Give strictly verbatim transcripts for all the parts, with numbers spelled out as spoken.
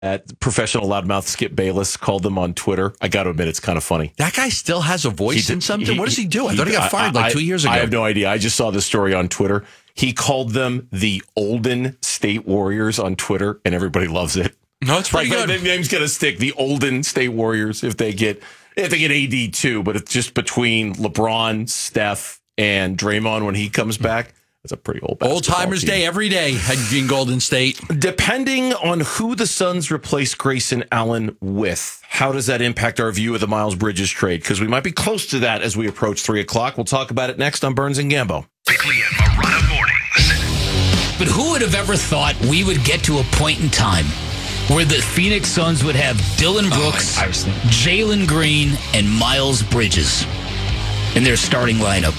at professional loudmouth Skip Bayless called them on Twitter. I got to admit, it's kind of funny. That guy still has a voice He in did- something? he- what does he do? I he- thought he got fired I- like two years ago. I have no idea. I just saw the story on Twitter. He called them the Olden State Warriors on Twitter, and everybody loves it. No, it's pretty Like, good. the name's going to stick. The Olden State Warriors, if they get if they get A D too, but it's just between LeBron, Steph, and Draymond when he comes back. That's a pretty old basketball Old Timers team. Day every day in Golden State. Depending on who the Suns replace Grayson Allen with, how does that impact our view of the Miles Bridges trade? Because we might be close to that as we approach three o'clock. We'll talk about it next on Burns and Gambo. Bickley and Marotta mornings. But who would have ever thought we would get to a point in time where the Phoenix Suns would have Dylan Brooks, I was thinking. Jalen Green, and Miles Bridges in their starting lineup?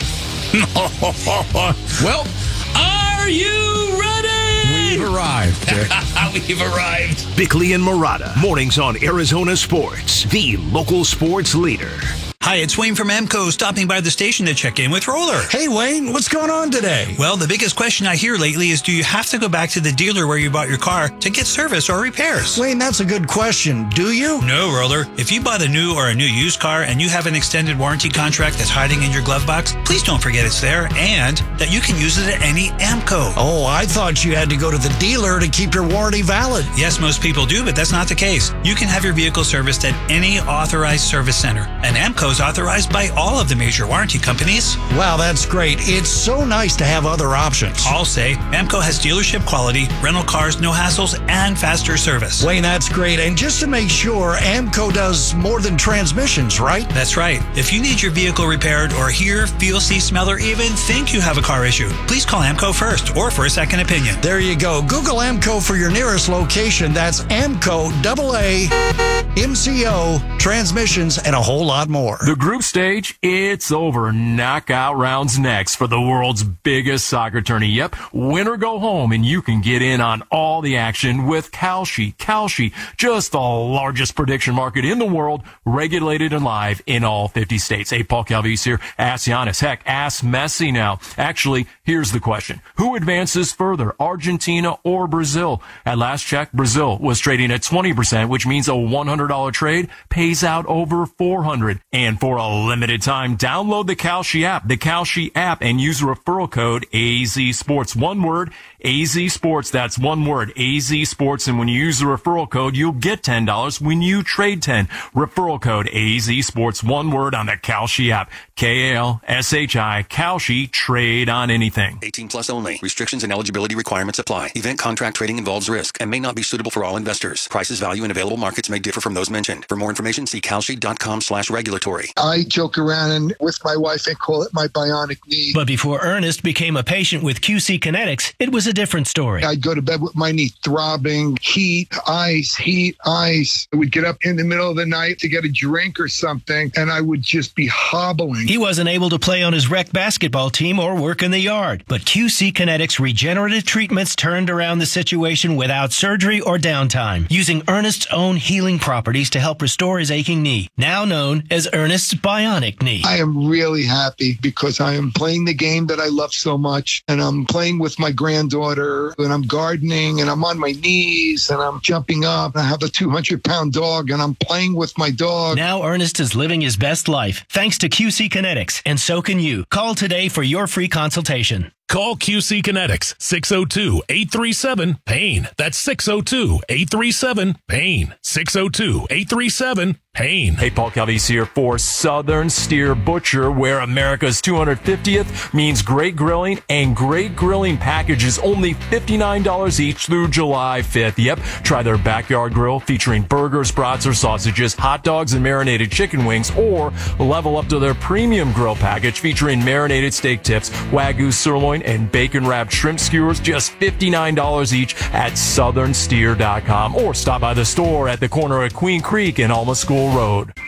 Well, Are you ready? we've arrived. We've arrived. Bickley and Marotta mornings on Arizona Sports, the local sports leader. Hi, it's Wayne from Amco stopping by the station to check in with Roller. Hey, Wayne, what's going on today? Well, the biggest question I hear lately is, do you have to go back to the dealer where you bought your car to get service or repairs? Wayne, that's a good question. Do you? No, Roller. If you bought a new or a new used car and you have an extended warranty contract that's hiding in your glove box, please don't forget it's there and that you can use it at any Amco. Oh, I thought you had to go to the dealer to keep your warranty valid. Yes, most people do, but that's not the case. You can have your vehicle serviced at any authorized service center. And Amco's authorized by all of the major warranty companies. Wow, that's great. It's so nice to have other options. I'll say Amco has dealership quality, rental cars, no hassles, and faster service. Wayne, that's great. And just to make sure, Amco does more than transmissions, right? That's right. If you need your vehicle repaired or hear, feel, see, smell, or even think you have a car issue, please call Amco first or for a second opinion. There you go. Google Amco for your nearest location. That's Amco, double A, M C O, transmissions, and a whole lot more. The group stage, it's over. Knockout rounds next for the world's biggest soccer tourney. Yep, win or go home, and you can get in on all the action with Kalshi. Kalshi, just the largest prediction market in the world, regulated and live in all fifty states. Hey, Paul Calvise here. Ask Giannis. Heck, ask Messi now. Actually, here's the question. Who advances further, Argentina or Brazil? At last check, Brazil was trading at twenty percent, which means a one hundred dollars trade pays out over four hundred dollars. And for a limited time, download the Kalshi app, the Kalshi app, and use referral code A Z Sports. One word, A Z Sports. That's one word, A Z Sports. And when you use the referral code, you'll get ten dollars when you trade ten. Referral code A Z Sports. One word on the Kalshi app. K A L S H I, Kalshi, trade on anything. eighteen plus only. Restrictions and eligibility requirements apply. Event contract trading involves risk and may not be suitable for all investors. Prices, value, and available markets may differ from those mentioned. For more information, see kalshi.com slash regulatory. I joke around and with my wife and call it my bionic knee. But before Ernest became a patient with Q C Kinetics, it was a different story. I'd go to bed with my knee throbbing, heat, ice, heat, ice. I would get up in the middle of the night to get a drink or something, and I would just be hobbling. He wasn't able to play on his rec basketball team or work in the yard. But Q C Kinetics regenerative treatments turned around the situation without surgery or downtime, using Ernest's own healing properties to help restore his aching knee, now known as Ernest's bionic knee. I am really happy because I am playing the game that I love so much, and I'm playing with my granddaughter, and I'm gardening, and I'm on my knees, and I'm jumping up. I have a two hundred pound dog, and I'm playing with my dog. Now Ernest is living his best life thanks to Q C Kinetics, and so can you. Call today for your free consultation. Call Q C Kinetics, six oh two, eight three seven, PAIN. That's six oh two, eight three seven, PAIN. six oh two, eight three seven, PAIN. Hey, Paul Calvise here for Southern Steer Butcher, where America's two hundred fiftieth means great grilling, and great grilling packages only fifty-nine dollars each through July fifth. Yep, try their backyard grill featuring burgers, brats, or sausages, hot dogs, and marinated chicken wings, or level up to their premium grill package featuring marinated steak tips, Wagyu sirloin, and bacon-wrapped shrimp skewers, just fifty-nine dollars each at southern steer dot com, or stop by the store at the corner of Queen Creek and Alma School Road.